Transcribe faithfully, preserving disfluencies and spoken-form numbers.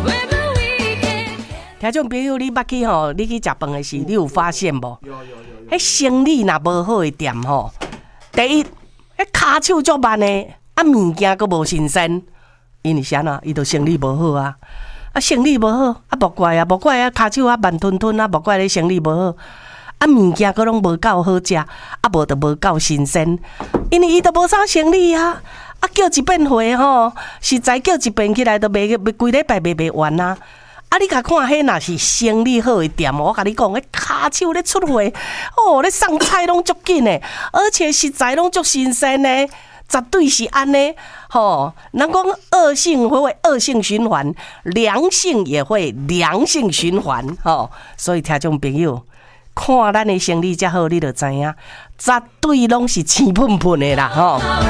听众朋友，你捌去吼？你去食饭的时，你有发现无？有有有。迄生理若无好的店吼，第一，迄骹手足慢的，啊物件阁无新鲜，因为啥呐？伊就生理无好啊。啊，生理无好，啊无怪啊，无怪啊，骹手啊慢吞吞啊，无怪你生理无好。啊，物件阁拢无够好食，啊无就无够新鲜，因为伊都无啥生理啊。啊，叫一遍货吼，实在叫一遍起来都卖卖规礼拜卖卖完啊。啊！你甲看，迄若是生理好的店，我甲你讲，迄骹手咧出货，哦，咧送菜拢足紧的，而且食材拢足新鲜的，绝对是安尼。吼，人讲恶性会会恶性循环，良性也会良性循环。吼，所以听众朋友，看咱的生理才好，你就知影，绝对拢是青喷喷的啦。吼。